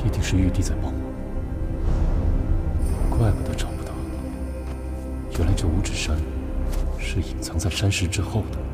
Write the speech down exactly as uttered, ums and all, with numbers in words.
一定是玉帝在帮我，怪不得找不到。原来这五指山是隐藏在山石之后的。